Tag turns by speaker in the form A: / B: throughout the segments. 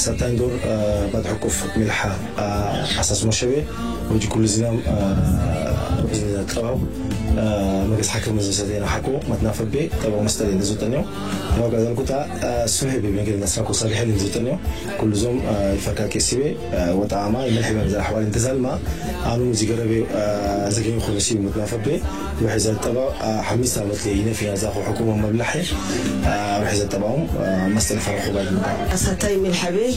A: ساتين دور بعد حكوف ملحة أساس مشابه ويجي كل زنام تراب مجلس حكم الزسدين حكوا متنافب به طبعا مستدين نزوتنيو لو قاعد نقطع سهل بمجال الناس راكو صالح نزوتنيو كل زوم الفكاك كسبه وطعامه ملح من الأحوال انتزال ما أنا مزيجربي زكين خمسي متنافب به وحزة طبعا حميسة مثلي في هذا حكومة مبلحة وحزة طبعهم مستل فرحوا بعد
B: ساتين الحبيب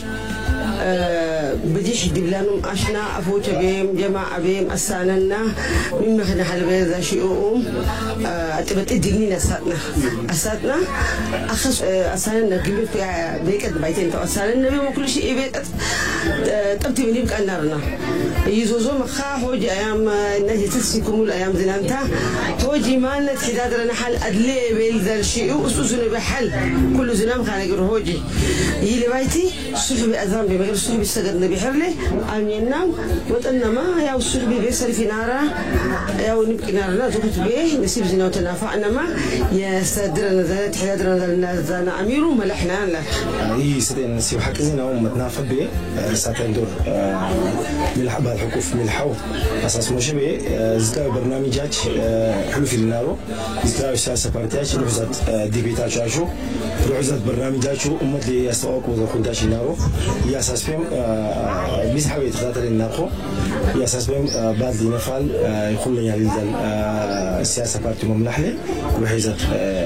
B: بديش دبلانهم عشنا أفوت بهم جماعة بهم أساننا من مخنا حلبة ذا شيء أتبت الدنيا أساتنا أخص أساننا قبل في بيت بيتين تو أساننا بهم كل شيء بيت تبتي مني بكأن نارنا يزوزو مخا هوجي أيام الناس تسيكم الأيام زنانتا هوجي ما نتحداد لنا حل أدلي بيل ذا الشيء وسوسنا بحل كل زنام خارج هوجي يلي بيتي صحب أذان بمجرد الصحب استقرنا بحرله أمينام وتنما يا الصحب بيسر في نارا يا ونبكي نارنا زوجت به نسيب زنا وتنافعنا ما يا استدرنا ذات حدادنا ذا أمير ملحنا له
A: هي سيدنا نسيب حق زنا ومتنافع به ساعتين دور ملح بعد حكوف ملحو أساس مشابه زتاوي برنامجات حلو في النارو زتاوي سياسة بارتياج روحزات ديبيتات شاشو روحزات برنامجات شو أمتي يستوقف وذكرتاش النارو يا أساس فيهم بيسحبوا يتخاطر النارخو يا أساس فيهم بعد نفعل يخلون يعني السياسة بارتي مملحة وحيزات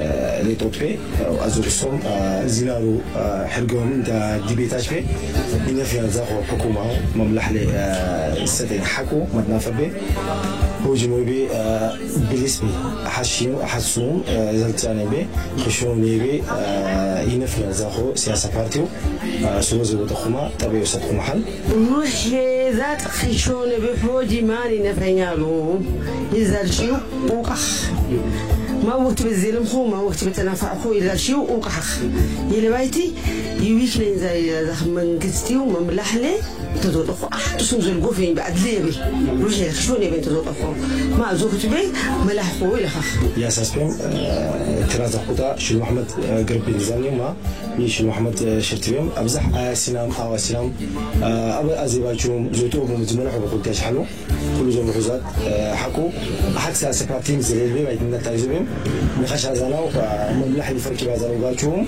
A: ليتوبي وأزور الصوم زينارو حرقهم دا ديبيتات فيه ينفي نزاخو حكومة مملحة السدين حكو متنافع به هو جمهور بي بالاسم حشيم حسوم زلتاني بي خشوني بي ينفي نزاخو سياسة بارتيو سوزي وتخما تبي يسدخو محل
B: روحي ذات خشوني بحوجي ماني نفينالو يزال شيو وقخ ما وقت بالزلم خو ما وقت بتنافع خو إلا شيو وقخ يلي بايتي يويك لين زي من كستيو من ملحلة تدور أخو تسمع الجوفين بعد ليبي روحي خشوني بين تدور أخو ما زوجت بين ملح خو إلا خخ
A: يا أساس بين تراز أخوتا شيل محمد قرب نزاني ما يشيل محمد شرتبيم أبزح سلام أو سلام أبو أزيباجوم زوجته بمجموعة بقولتاش حلو كل زوج حزات حكوا حك سبارتين زليل بي بعد من التجربة نخش هذانا وملح الفرق بهذا وقالتهم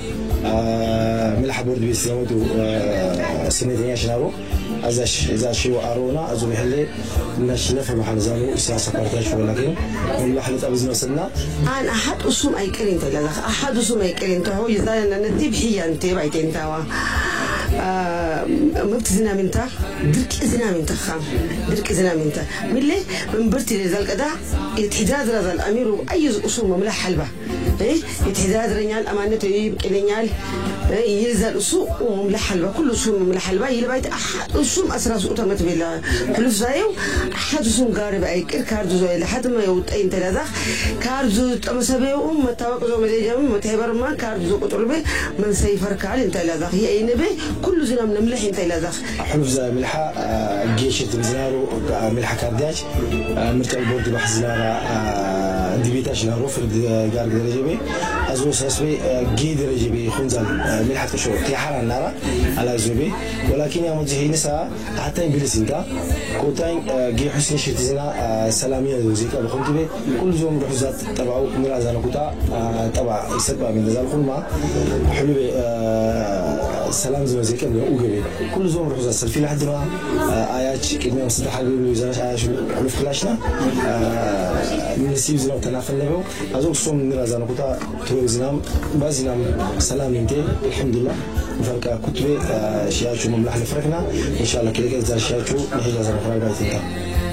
A: ملح برد بيسلموا سنتين عشانه إذا شيء وأرونا أزوم هلا نشلف محل زانو سياسة بارتاش ولكن ملح لتأبزنا وصلنا
B: أنا أحد أسوم أي كلمة تلا أحد أسوم أي كلمة هو يزال أن نتيب هي أنت بعدين توا مبتزنا منتا درك إزنا منتا خام درك إزنا منتا ملي من برتي لذلك ده يتحداد رضا الأمير أي أسوم مملح حلبة يتحداد رجال أمانته يبقى يزال أسوم ومملح حلبة كل أسوم مملح حلبة يلبيت أحد أسوم أسرع سوء مت بلا حلف زايو أحد أسوم قارب أي كاردو زاي لحد ما يوت أي ثلاثة كاردو تمسبه متوقع مدي جم متهبر ما كاردو قطربه من سيفر كال إن ثلاثة هي أي نبي كل زنا من ملح إن ثلاثة
A: حلف زاي ملحة جيش تمزنارو ملحة كارداش مرتب بورد بحزنارا دبيتاش نارو في الجار درجة أزوج ساسبي جي درجة بي خنزل ملحة كشور تيحان النارا على زوبي ولكن يا مجهي نسا حتى إنجليز إنتا كوتاين جي حسين شتيزنا سلامية دوزيكا بخنتي بي كل زوم رحزات تبعو مرازانا كوتا تبع يسبب من ذلك ما حلو بي سلام زوزيكا من أوجبي كل زوم رحزات سلفي لحد ما آيات كلمة مصدق حلو بيوزناش آيات حلو في خلاشنا نسيب زنا وتنافل نبو أزوج صوم مرازانا كوتا توزنام بازنام سلام ينتهي الحمد لله فرق كتبه شيء شو مملح لفرقنا إن شاء الله كده كده زار شيء شو نحيل زار فرق بايتنا